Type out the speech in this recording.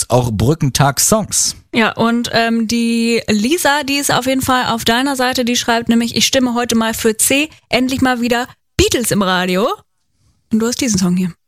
es auch Brückentag-Songs. Ja, und die Lisa, die ist auf jeden Fall auf deiner Seite, die schreibt nämlich, ich stimme heute mal für C, endlich mal wieder Beatles im Radio. Und du hast diesen Song hier.